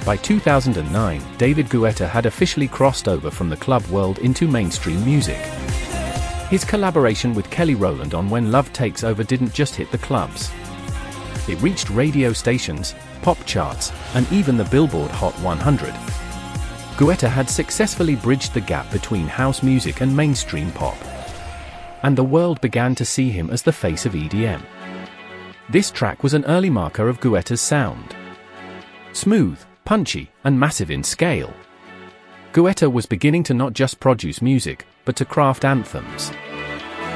By 2009, David Guetta had officially crossed over from the club world into mainstream music. His collaboration with Kelly Rowland on When Love Takes Over didn't just hit the clubs. It reached radio stations, pop charts, and even the Billboard Hot 100. Guetta had successfully bridged the gap between house music and mainstream pop. And the world began to see him as the face of EDM. This track was an early marker of Guetta's sound. Smooth, punchy, and massive in scale. Guetta was beginning to not just produce music, but to craft anthems.